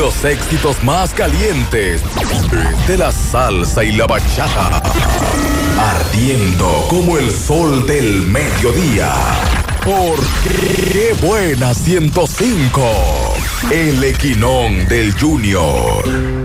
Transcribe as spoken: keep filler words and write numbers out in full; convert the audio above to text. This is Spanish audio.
los éxitos más calientes de la salsa y la bachata, ardiendo como el sol del mediodía. Porque qué buena ciento cinco, el Equinón del Junior.